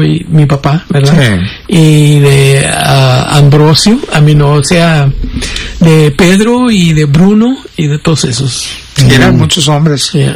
y mi papá, ¿verdad? Sí. Y de Ambrosio, de Pedro y de Bruno y de todos esos. Sí, eran muchos hombres. Yeah.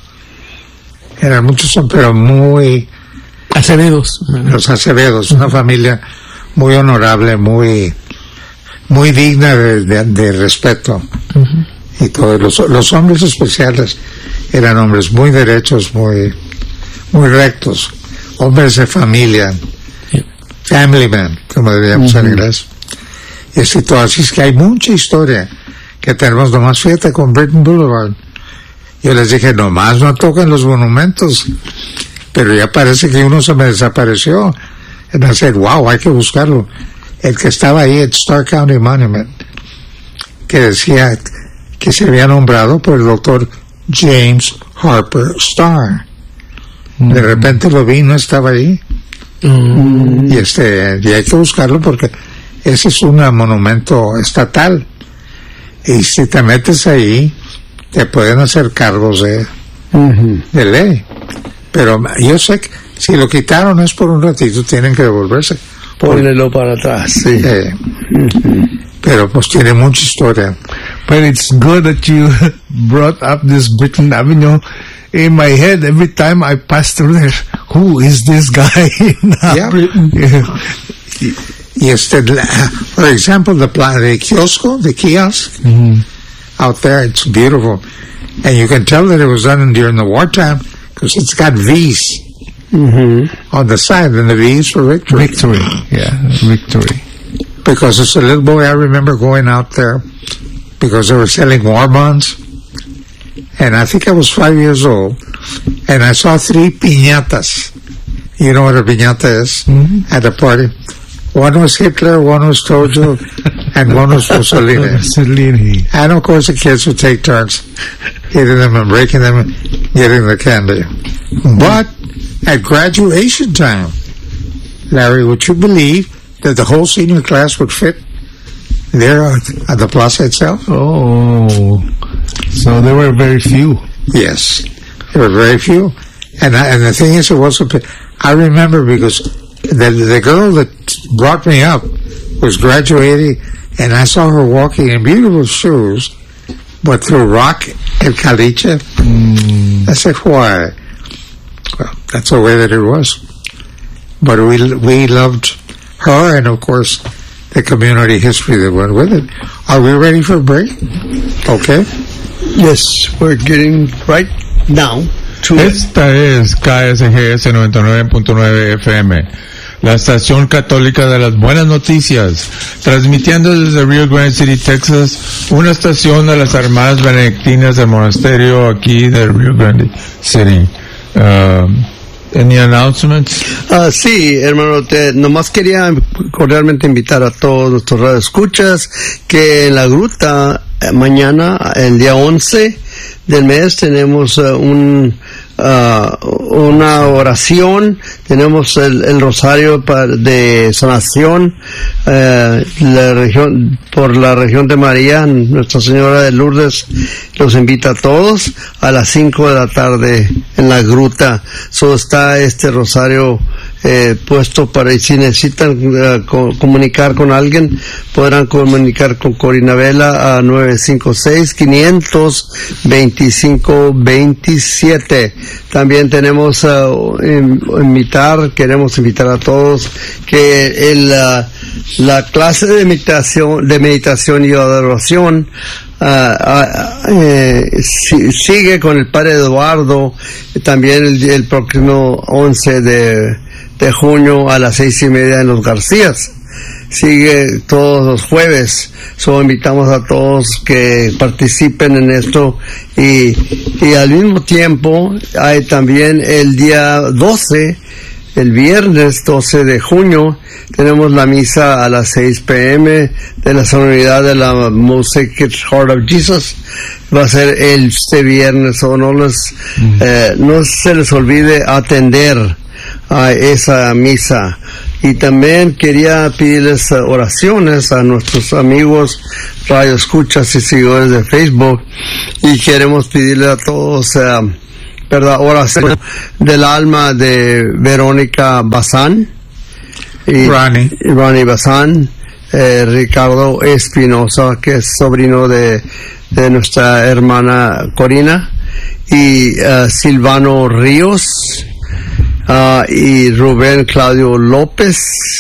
Eran muchos hombres, pero muy... Acevedos. Los Acevedos, una familia muy honorable, muy digna de respeto. Y todos los hombres especiales eran hombres muy derechos, muy rectos, hombres de familia, family man, como diríamos en inglés. Y así todo. Así es que hay mucha historia que tenemos. Nomás fíjate con Britain Boulevard. Yo les dije, nomás no tocan los monumentos, pero ya parece que uno se me desapareció. And I said, wow, hay que buscarlo. El que estaba ahí, el Starr County Monument, que decía que se había nombrado por el doctor James Harper Starr. De repente lo vi, no estaba ahí. Y hay que buscarlo porque ese es un monumento estatal. Y si te metes ahí, te pueden hacer cargos de ley. Pero yo sé que si lo quitaron es por un ratito, tienen que devolverse. Pónelo para atrás, sí. Pero pues tiene mucha historia. But it's good that you brought up this Britain Avenue. In my head, every time I pass through there, who is this guy in Britain? Y for example, the kiosk, out there, it's beautiful. And you can tell that it was done during the wartime because it's got V's on the side, and the V's for victory. Victory. Because as a little boy, I remember going out there because they were selling war bonds. And I think I was 5 years old, and I saw 3 piñatas. You know what a piñata is? At the party. One was Hitler, one was Tojo, and one was Mussolini. And of course the kids would take turns hitting them and breaking them and getting the candy. But at graduation time, Larry, would you believe that the whole senior class would fit there at the plaza itself? Oh, so there were very few. Yes, there were very few. And the thing is, I remember because the girl that brought me up was graduating, and I saw her walking in beautiful shoes, but through rock and caliche. I said, why? Well, that's the way that it was. But we loved her, and of course, the community history that went with it. Are we ready for a break? Okay. Yes, we're getting right now to Esta es KSGS 99.9 FM, la estación católica de las buenas noticias, transmitiendo desde Rio Grande City, Texas, una estación de las Hermanas Benedictinas del monasterio aquí de Rio Grande City. Any announcements? Sí, hermano, nomás quería cordialmente invitar a todos nuestros radioescuchas que en la gruta mañana, el día 11 del mes, tenemos una oración, tenemos el rosario de sanación, por la región de María, Nuestra Señora de Lourdes los invita a todos a las 5 de la tarde en la gruta. Solo está este rosario puesto para, si necesitan comunicar con alguien, podrán comunicar con Corina Vela a 956-500-2527. También tenemos queremos invitar a todos que la clase de meditación y adoración sigue con el Padre Eduardo, también el próximo 11 de junio a las 6:30 en Los Garcías. Sigue todos los jueves. Invitamos a todos que participen en esto, y al mismo tiempo hay también el día 12, el viernes 12 de junio, tenemos la misa a las 6 p.m. de la sonoridad de la Most Sacred Heart of Jesus. Va a ser este viernes, no se les olvide atender a esa misa. Y también quería pedirles oraciones a nuestros amigos radioescuchas y seguidores de Facebook, y queremos pedirle a todos ¿verdad? Oración del alma de Verónica Bazán y Ronnie Bazán, Ricardo Espinosa, que es sobrino de nuestra hermana Corina, y Silvano Ríos, y Rubén Claudio López,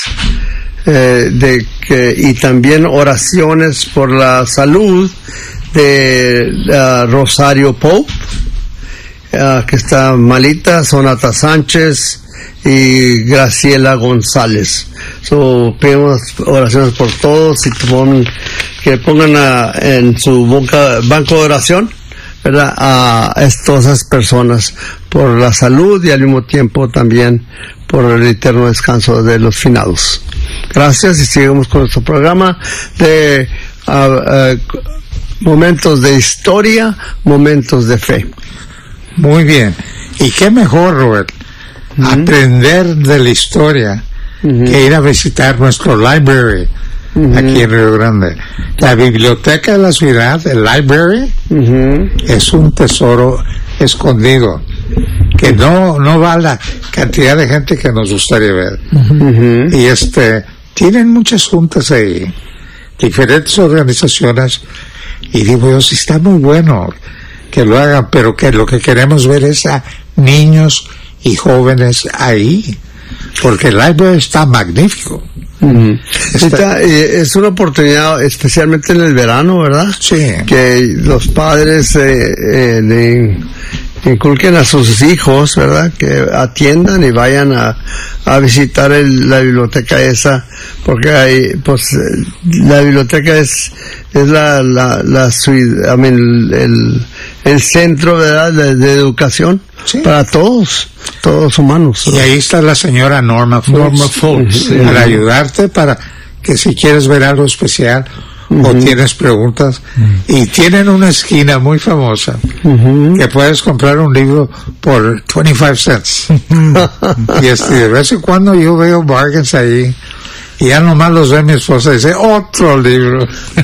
y también oraciones por la salud de Rosario Pope, que está malita, Sonata Sánchez y Graciela González. Pedimos oraciones por todos y que pongan en su banco de oración, ¿verdad?, a todas esas personas por la salud y al mismo tiempo también por el eterno descanso de los finados. Gracias, y seguimos con nuestro programa de momentos de historia, momentos de fe. Muy bien. Y qué mejor, Robert, aprender de la historia que ir a visitar nuestro library aquí en Río Grande. La biblioteca de la ciudad, el library, es un tesoro escondido que no va a la cantidad de gente que nos gustaría ver. Y tienen muchas juntas ahí, diferentes organizaciones, y digo yo, sí está muy bueno que lo hagan, pero que lo que queremos ver es a niños y jóvenes ahí, porque el library está magnífico. Es una oportunidad, especialmente en el verano, ¿verdad? Sí. Que los padres inculquen a sus hijos, ¿verdad?, que atiendan y vayan a visitar la biblioteca esa, porque la biblioteca es el centro, ¿verdad?, de educación, sí, para todos humanos, ¿verdad? Y ahí está la señora Norma Folks, para ayudarte, para que si quieres ver algo especial o tienes preguntas, y tienen una esquina muy famosa que puedes comprar un libro por 25 cents. Y de vez en cuando yo veo bargains ahí, y ya nomás los ve mi esposa y dice, otro libro.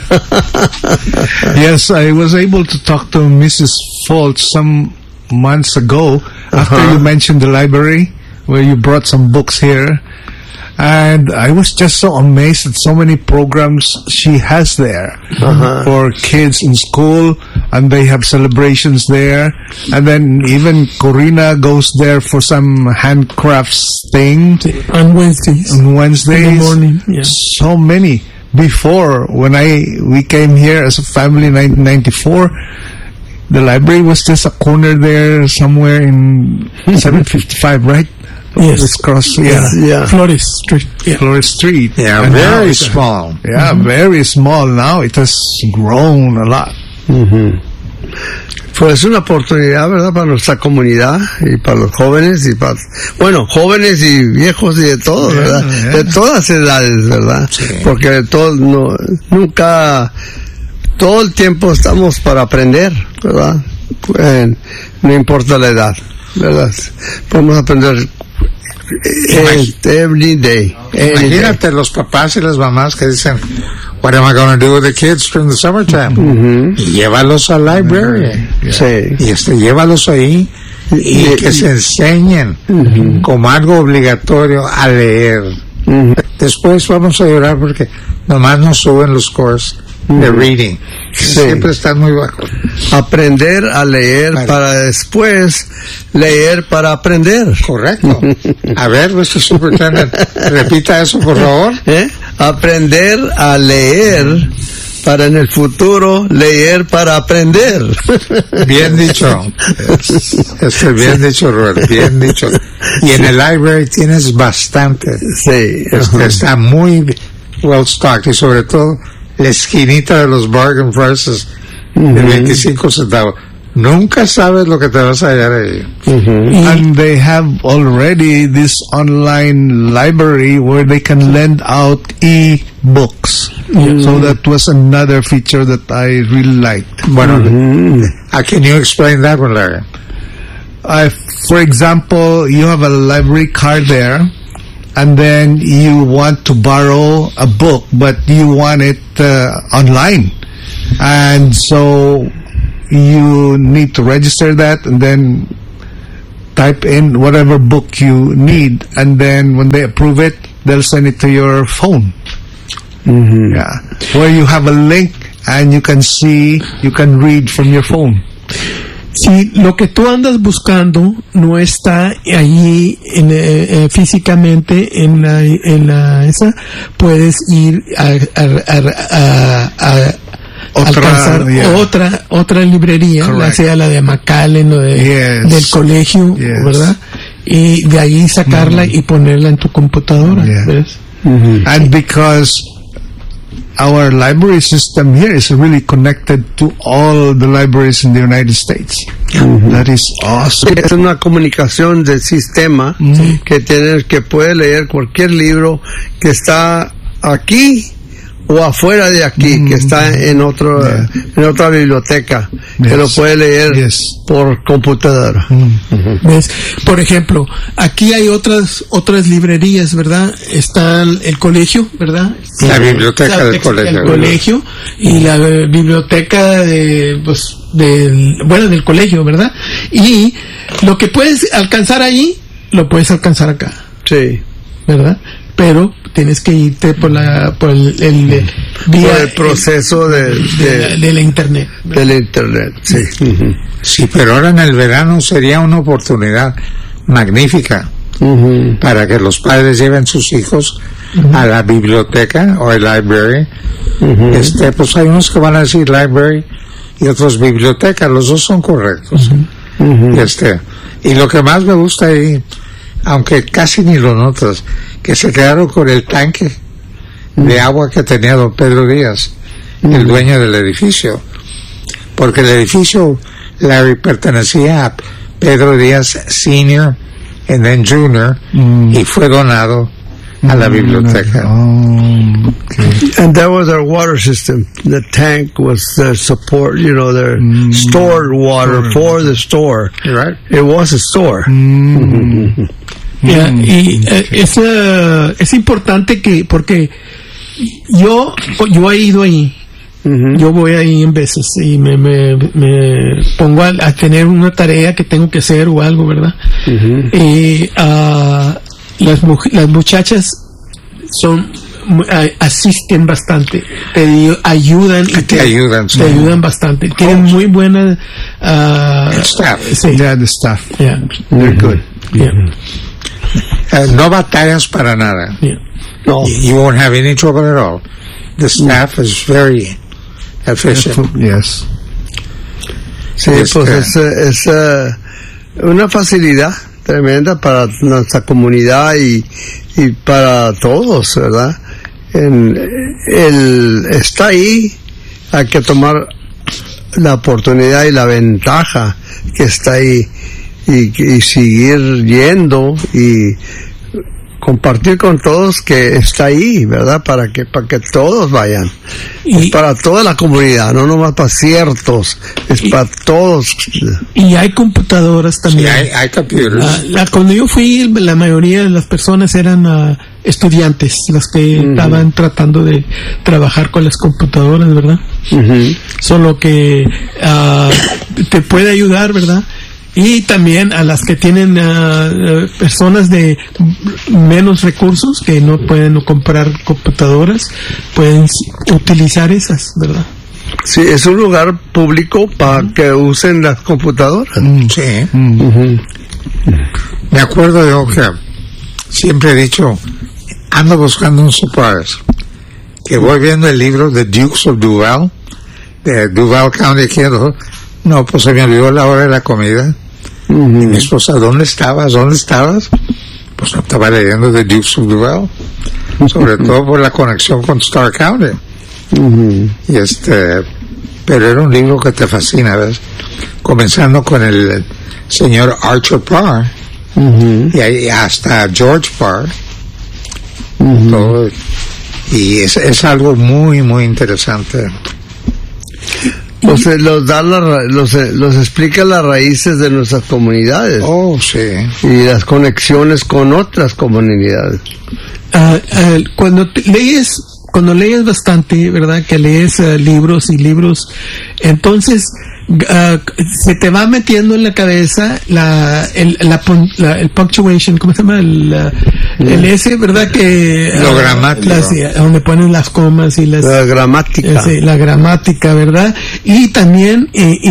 Yes, I was able to talk to Mrs. Foltz some months ago after you mentioned the library, where you brought some books here. And I was just so amazed at so many programs she has there for kids in school, and they have celebrations there. And then even Corina goes there for some handcrafts thing on Wednesdays. In the morning, yeah. So many. Before, when we came here as a family in 1994, the library was just a corner there somewhere in 755, right? Yes. This cross, yeah. Flores Street. Yeah. Flores Street. Yeah, and very small. Yeah, very small. Now it has grown a lot. Pues es una oportunidad, ¿verdad?, para nuestra comunidad y para los jóvenes y jóvenes y viejos y de todos, ¿verdad? De todas edades, ¿verdad? Sí. Porque nunca, todo el tiempo estamos para aprender, ¿verdad? No importa la edad, ¿verdad? Podemos aprender every day. Imagínate los papás y las mamás que dicen, what am I going to do with the kids during the summertime? Y llévalos al library. Sí. Y llévalos ahí y que se enseñen como algo obligatorio a leer. Después vamos a llorar porque nomás nos suben los scores de reading. Sí. Siempre están muy bajos. Aprender a leer para después leer para aprender. Correcto. A ver, Mr. Superintendent, repita eso, por favor. Aprender a leer para en el futuro leer para aprender. Bien dicho. Bien dicho, Robert. Bien dicho. Y en el library tienes bastante. Sí. Está muy well stocked, y sobre todo la esquinita de los bargain prices de 25 centavos. Nunca sabes lo que te vas a hallar ahí. And they have already this online library where they can lend out e-books. So that was another feature that I really liked. Bueno, can you explain that one, Larry? For example, you have a library card there, and then you want to borrow a book, but you want it online. And so you need to register that, and then type in whatever book you need, and then when they approve it, they'll send it to your phone. Yeah, where you have a link and you can read from your phone. Si lo que tú andas buscando no está allí físicamente en la esa, puedes ir a alcanzar otra librería, ya sea la de McAllen o del colegio, ¿verdad? Y de ahí sacarla y ponerla en tu computadora, ¿ves? And because our library system here is really connected to all the libraries in the United States. That is awesome. Es una comunicación del sistema que puede leer cualquier libro que está aquí o afuera de aquí, que está en otra biblioteca, que lo puede leer por computadora. ¿Ves? Por ejemplo, aquí hay otras librerías, ¿verdad? Está el colegio, ¿verdad? La biblioteca del colegio. El colegio y la biblioteca del colegio, ¿verdad? Y lo que puedes alcanzar ahí, lo puedes alcanzar acá. Sí. ¿Verdad? Pero tienes que irte por el proceso de la internet. De la internet, sí. Sí, pero ahora en el verano sería una oportunidad magnífica para que los padres lleven sus hijos a la biblioteca o el library. Pues hay unos que van a decir library y otros biblioteca, los dos son correctos. Y lo que más me gusta ahí, aunque casi ni lo notas, que se quedaron con el tanque de agua que tenía don Pedro Díaz, el dueño del edificio, porque el edificio pertenecía a Pedro Díaz Senior and then Junior, y fue donado a la biblioteca. And that was our water system. The tank was the support, their stored water for the store. Right. It was a store. Y es importante porque yo he ido ahí, yo voy ahí en veces y me pongo a tener una tarea que tengo que hacer o algo, ¿verdad? Y las muchachas asisten bastante, te ayudan y te ayudan bastante. Tienen muy buena staff. Sí. The staff. They're good. No batallas para nada. No. You won't have any trouble at all. The staff is very efficient. Yes. Sí, pues es una facilidad tremenda para nuestra comunidad y para todos, ¿verdad? Está ahí, hay que tomar la oportunidad y la ventaja que está ahí y seguir yendo y compartir con todos que está ahí, ¿verdad? Para que todos vayan. Es para toda la comunidad, no nomás para ciertos, es para todos. Y hay computadoras también. Sí, hay computers. Cuando yo fui, la mayoría de las personas eran estudiantes, las que estaban tratando de trabajar con las computadoras, ¿verdad? Solo que te puede ayudar, ¿verdad? Y también a las que tienen personas de menos recursos que no pueden comprar computadoras, pueden utilizar esas, ¿verdad? Sí, es un lugar público para que usen las computadoras. Sí. Me acuerdo yo que siempre he dicho, ando buscando un surprise, que voy viendo el libro The Dukes of Duval, de Duval County, no, pues se me olvidó la hora de la comida. Y mi esposa, ¿dónde estabas? Pues estaba leyendo The Dukes of Duval, sobre todo por la conexión con Starr County. Y pero era un libro que te fascina, ¿ves? Comenzando con el señor Archer Parr, y ahí hasta George Parr, todo, y es algo muy, muy interesante. Los explica las raíces de nuestras comunidades. Oh, sí. Y las conexiones con otras comunidades. Cuando lees bastante, ¿verdad? Que lees libros y libros, entonces se te va metiendo en la cabeza el punctuation, ¿cómo se llama? El S, ¿verdad? Que lo gramático, donde ponen las comas y la gramática, la gramática, ¿verdad? Y también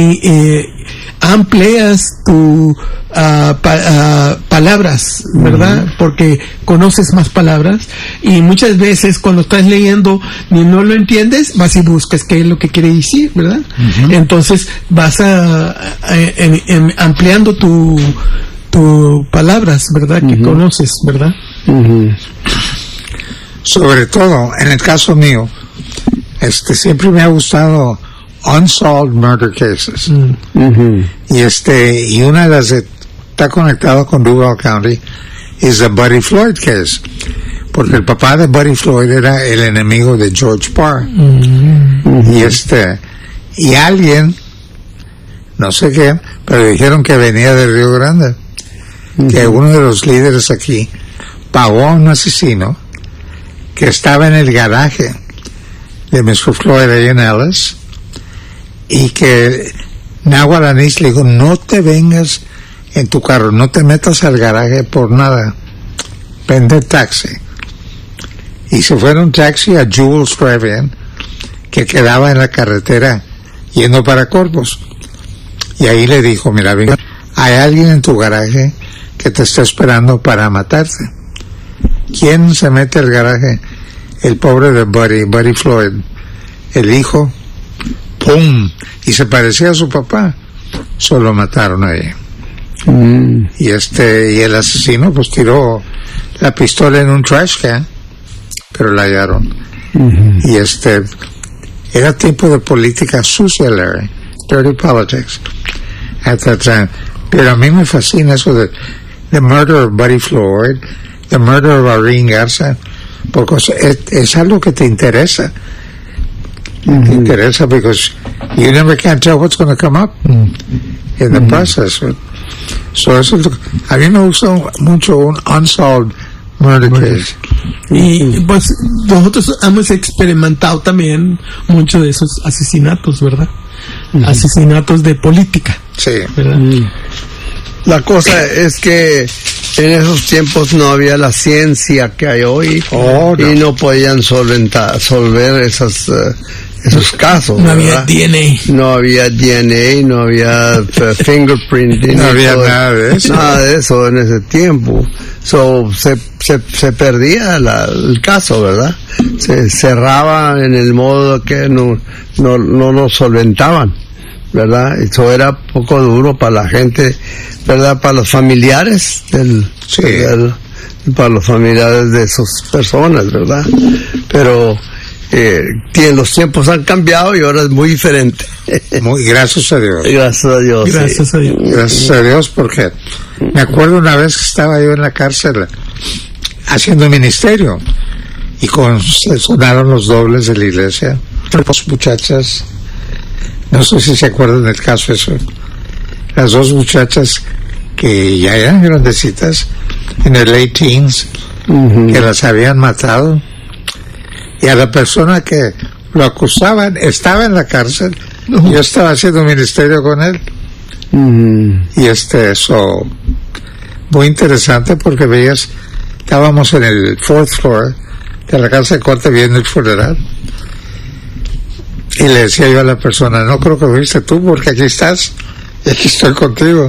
amplias tu palabras, ¿verdad? Porque conoces más palabras, y muchas veces cuando estás leyendo y no lo entiendes, vas y buscas qué es lo que quiere decir, ¿verdad? Entonces vas ampliando tu palabras, ¿verdad? Que conoces, ¿verdad? Sobre todo, en el caso mío, siempre me ha gustado unsolved murder cases. Y una de las que está conectada con Duval County es the Buddy Floyd case, porque el papá de Buddy Floyd era el enemigo de George Parr. Y alguien, no sé qué, pero dijeron que venía de Río Grande, que uno de los líderes aquí pagó a un asesino que estaba en el garaje de Mr. Floyd ahí en Ellis, y que Nahual Anís le dijo: no te vengas en tu carro, no te metas al garaje por nada, vende taxi. Y se fue en un taxi a Jules Drive-In, que quedaba en la carretera yendo para Corpus, y ahí le dijo: mira, venga, hay alguien en tu garaje que te está esperando para matarte. ¿Quién se mete al garaje? El pobre de Buddy Floyd, el hijo. ¡Pum! Y se parecía a su papá. Solo mataron ahí. Y el asesino pues tiró la pistola en un trash can, pero la hallaron. Y era tiempo de política sucia, Larry. Dirty politics at that time. Pero a mí me fascina eso de the murder of Buddy Floyd, the murder of Irene Garza, porque es algo que te interesa. Te interesa, because you never can tell what's going to come up in the process. So eso, a mí me gusta mucho un unsolved murder case. Y pues nosotros hemos experimentado también mucho de esos asesinatos, ¿verdad? Asesinatos de política. Sí. ¿Verdad? La cosa es que en esos tiempos no había la ciencia que hay hoy, y no podían solver esos casos. No había DNA. No había DNA, no había fingerprinting. No había nada de eso. Nada de eso en ese tiempo. Se perdía el caso, ¿verdad? Se cerraba en el modo que no lo solventaban, ¿verdad? Eso era poco duro para la gente, ¿verdad? Para los familiares para los familiares de esas personas, ¿verdad? Pero los tiempos han cambiado y ahora es muy diferente. Gracias a Dios. Gracias a Dios. Gracias a Dios. Gracias a Dios, porque me acuerdo una vez que estaba yo en la cárcel haciendo ministerio, y sonaron los dobles de la iglesia. Dos muchachas, no sé si se acuerdan del caso eso, las dos muchachas que ya eran grandecitas, en el late teens, que las habían matado, y a la persona que lo acusaban estaba en la cárcel. Yo estaba haciendo ministerio con él. Y eso muy interesante, porque veías, estábamos en el 4th floor de la casa de corte viendo el funeral, y le decía yo a la persona: no creo que fuiste tú, porque aquí estás y aquí estoy contigo.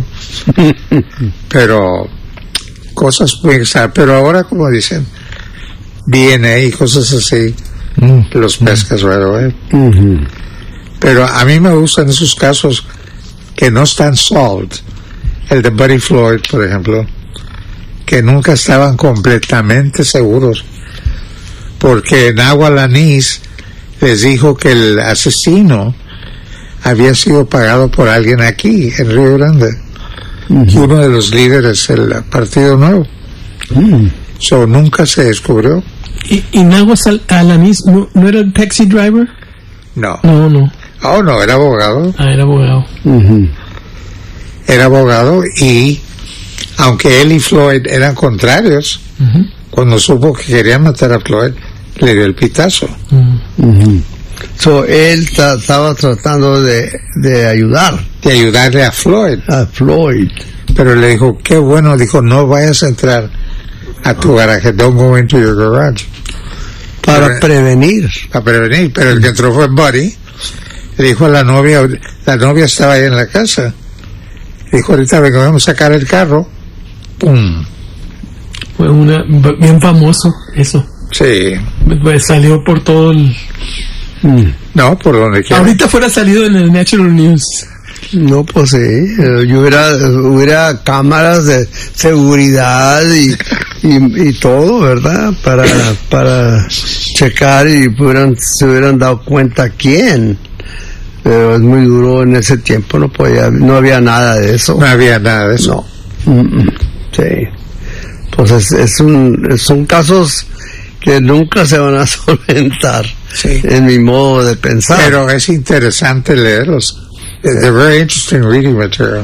Pero cosas muy extrañas. Pero ahora, como dicen, DNA y cosas así, los pescas right away. Pero a mí me gustan esos casos que no están solved. El de Buddy Floyd, por ejemplo, que nunca estaban completamente seguros, porque Nahual Anís les dijo que el asesino había sido pagado por alguien aquí en Río Grande, y uno de los líderes del Partido Nuevo. So nunca se descubrió. ¿Y Nahual Anís no era el taxi driver? No. No. Oh, no, era abogado. Era abogado. Era abogado, y aunque él y Floyd eran contrarios, cuando supo que querían matar a Floyd, le dio el pitazo. Él estaba tratando de ayudar. De ayudarle a Floyd. Pero le dijo, qué bueno, dijo, no vayas a entrar a tu garaje, don't go into your garage. Para prevenir. Pero el que entró fue Buddy. Le dijo a la novia estaba ahí en la casa. Le dijo, ahorita vengo, vamos a sacar el carro. ¡Pum! Fue bien famoso eso. Sí. Pues salió por todo el... No, por donde quiera. Ahorita fuera salido en el National News. No, pues sí, hubiera cámaras de seguridad y todo, ¿verdad? Para checar y se hubieran dado cuenta quién. Pero es muy duro en ese tiempo, no había nada de eso. No había nada de eso. No. Sí. Pues son casos que nunca se van a solventar, sí, en mi modo de pensar. Pero es interesante leerlos. They're very interesting reading material.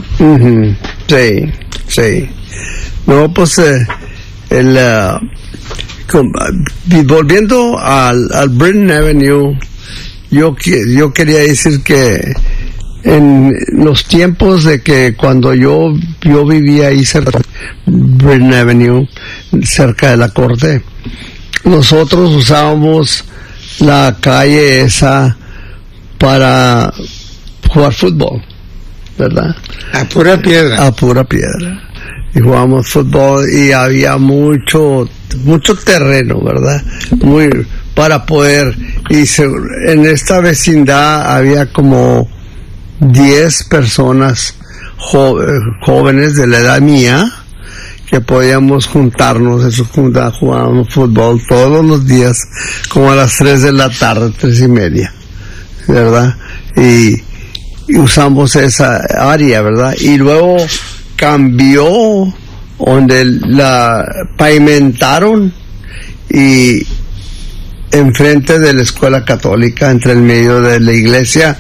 Sí. No, pues volviendo al Britton Avenue, yo quería decir que en los tiempos de que cuando yo vivía ahí cerca de Britton Avenue, cerca de la corte, nosotros usábamos la calle esa para jugar fútbol, ¿verdad? A pura piedra. Y jugábamos fútbol y había mucho terreno, ¿verdad? Para poder, en esta vecindad había como 10 personas jóvenes de la edad mía que podíamos juntarnos, jugábamos fútbol todos los días como a las 3 de la tarde, 3:30, ¿verdad? Y usamos esa área, ¿verdad? Y luego cambió donde la pavimentaron y enfrente de la escuela católica, entre el medio de la iglesia,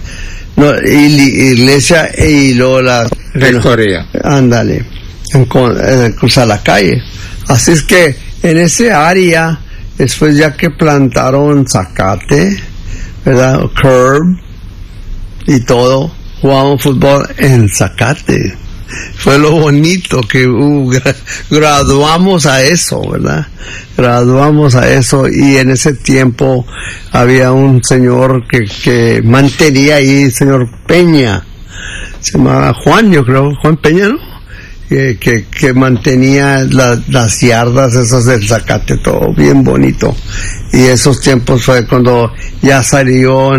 y luego la rectoría. Ándale, cruzar la calle. Así es que en ese área, después ya que plantaron zacate, ¿verdad? Curb y todo, jugábamos fútbol en zacate. Fue lo bonito que graduamos a eso, ¿verdad? Y en ese tiempo había un señor que mantenía ahí, señor Peña, se llamaba Juan, yo creo, Juan Peña, ¿no? Que mantenía las yardas esas del zacate, todo bien bonito. Y esos tiempos fue cuando ya salió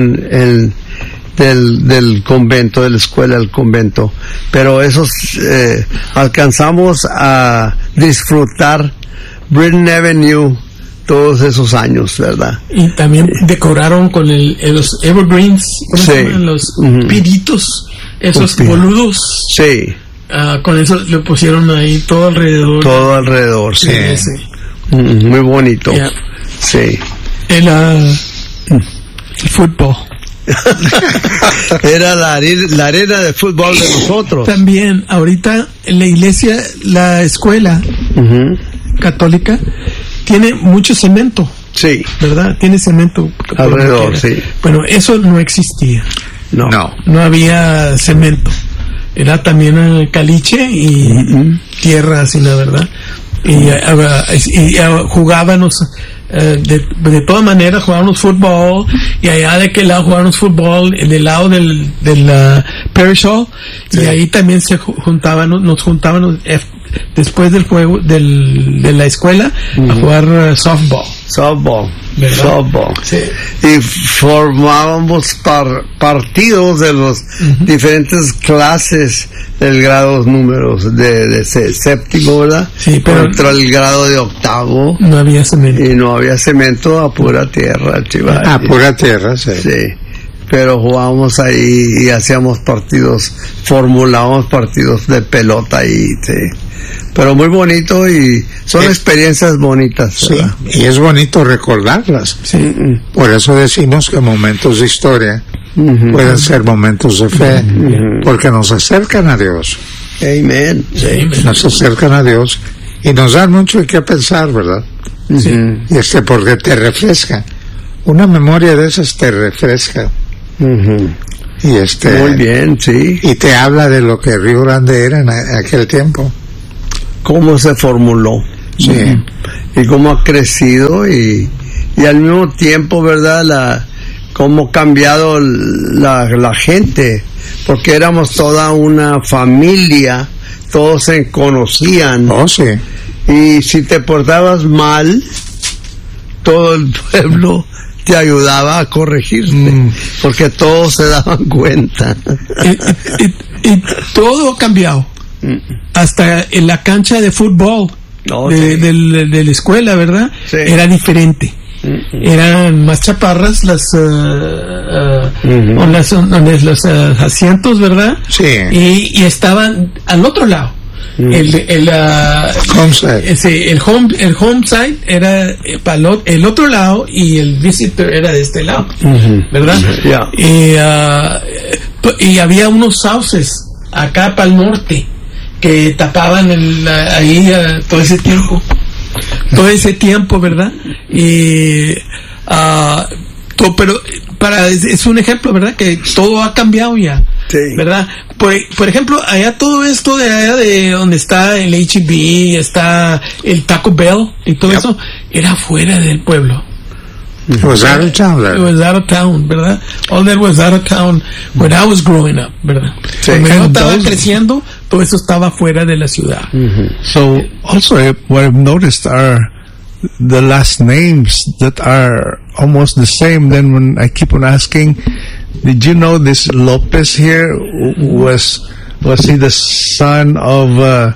del convento, de la escuela del convento, pero alcanzamos a disfrutar Britton Avenue todos esos años, ¿verdad? Y también decoraron con los evergreens, ¿cómo se llaman? Los piritos, esos boludos. Sí. Con eso le pusieron ahí todo alrededor. Sí. Muy bonito. Yeah. Sí. El fútbol. Era la arena de fútbol de nosotros. También ahorita en la iglesia, la escuela católica tiene mucho cemento. Sí. ¿Verdad? Tiene cemento alrededor, sí. Bueno, eso no existía. No había cemento. Era también caliche y tierra, así, la verdad. Y jugábamos de todas maneras, jugábamos fútbol, y allá de aquel lado jugábamos fútbol, en el lado del Parish Hall, sí. Y ahí también nos juntábamos después del juego de la escuela a jugar softball. Sí. Y formábamos partidos de los diferentes clases del grado números de séptimo, ¿verdad? Sí, pero contra el grado de octavo no había cemento. Y no había cemento, a pura tierra, chival. A pura tierra, sí. Pero jugábamos ahí y hacíamos formulábamos partidos de pelota ahí, sí. Pero muy bonito, y son experiencias bonitas, ¿verdad? Sí, y es bonito recordarlas. Sí. Por eso decimos que momentos de historia pueden ser momentos de fe, porque nos acercan a Dios. Amén. Sí. Nos acercan a Dios y nos dan mucho en qué pensar, ¿verdad? Sí. Y porque te refresca. una memoria de esas te refresca. Y Muy bien, sí. Y te habla de lo que Río Grande era en aquel tiempo. Cómo se formuló. Sí. Y cómo ha crecido y al mismo tiempo, ¿verdad? Cómo ha cambiado la gente, porque éramos toda una familia, todos se conocían. Oh, sí. Y si te portabas mal, todo el pueblo te ayudaba a corregirte, porque todos se daban cuenta. Y todo ha cambiado. Hasta en la cancha de fútbol de la escuela, ¿verdad? Sí. Era diferente. Eran más chaparras los asientos, ¿verdad? Sí. Y estaban al otro lado. El home side era para el otro lado y el visitor era de este lado, ¿verdad? Yeah. Y había unos sauces acá para el norte que tapaban ahí todo ese tiempo, ¿verdad? Y pero es un ejemplo, ¿verdad? Que todo ha cambiado ya, sí. ¿Verdad? Por ejemplo, allá todo esto de allá de donde está el H-E-B, está el Taco Bell y todo eso, era fuera del pueblo. It was out of town, right? It was out of town, ¿verdad? All that was out of town when I was growing up, ¿verdad? Sí. Cuando yo estaba creciendo, todo eso estaba fuera de la ciudad. So, also what I've noticed are the last names that are almost the same. Then when I keep on asking, did you know this Lopez here was he the son of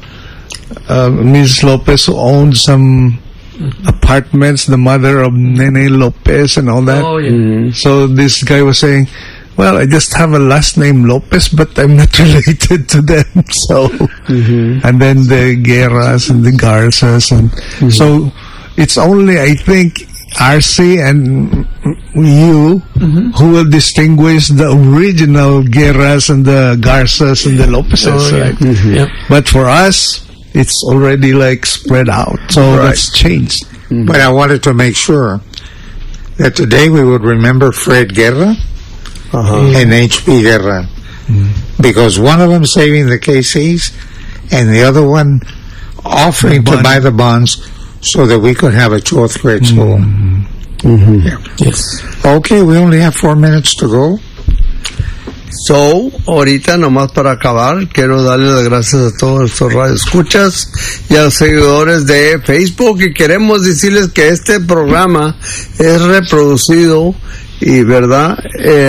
Ms. Lopez, who owned some apartments, the mother of Nene Lopez and all that? Oh, yeah. So this guy was saying, well, I just have a last name Lopez, but I'm not related to them. So, and then the Guerras and the Garzas, and so it's only, I think, RC and you who will distinguish the original Guerras and the Garzas and the Lopezes, right? Yep. But for us, it's already like spread out, so that's changed. But I wanted to make sure that today we would remember Fred Guerra and H.P. Guerra, because one of them saving the KCs and the other one offering to buy the bonds so that we could have a 12th grade school. Yeah. Yes. Okay, we only have 4 minutes to go. So, ahorita nomás para acabar, quiero darle las gracias a todos nuestros radioescuchas y a los seguidores de Facebook, y queremos decirles que este programa es reproducido y verdad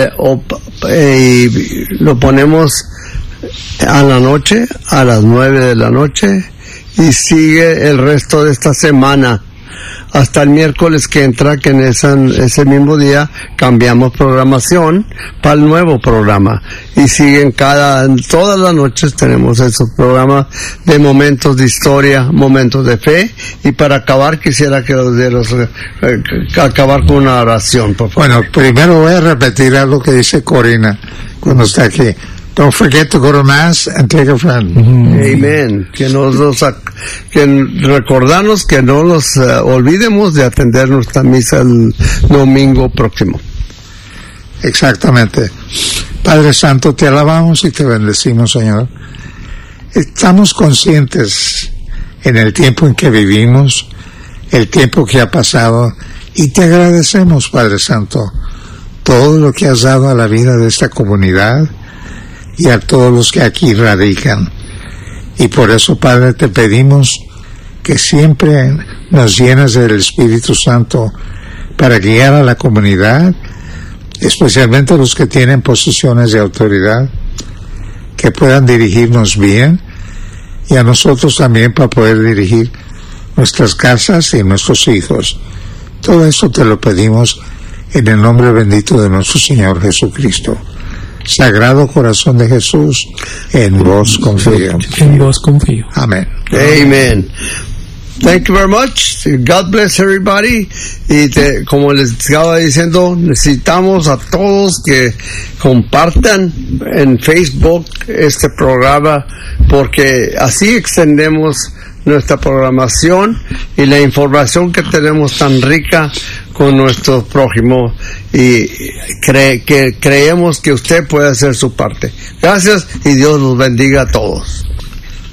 y lo ponemos a la noche, a las 9 de la noche, y sigue el resto de esta semana hasta el miércoles que entra, que en ese mismo día cambiamos programación para el nuevo programa, y siguen todas las noches tenemos esos programas de momentos de historia, momentos de fe. Y para acabar quisiera que acabar con una oración, por favor. Bueno, primero voy a repetir algo que dice Corina cuando está aquí. Don't forget to go to Mass and take a friend. Amen. Que recordarnos que no nos olvidemos de atender nuestra misa el domingo próximo. Exactamente. Padre Santo, te alabamos y te bendecimos, Señor. Estamos conscientes en el tiempo en que vivimos, el tiempo que ha pasado, y te agradecemos, Padre Santo, todo lo que has dado a la vida de esta comunidad y a todos los que aquí radican. Y por eso, Padre, te pedimos que siempre nos llenes del Espíritu Santo para guiar a la comunidad, especialmente a los que tienen posiciones de autoridad, que puedan dirigirnos bien, y a nosotros también para poder dirigir nuestras casas y nuestros hijos. Todo eso te lo pedimos en el nombre bendito de nuestro Señor Jesucristo. Sagrado Corazón de Jesús, en vos confío. En vos confío. Amén. Amen. Thank you very much. God bless everybody. Y como les estaba diciendo, necesitamos a todos que compartan en Facebook este programa, porque así extendemos nuestra programación y la información que tenemos tan rica con nuestro prójimo y creemos que usted puede hacer su parte. Gracias y Dios los bendiga a todos.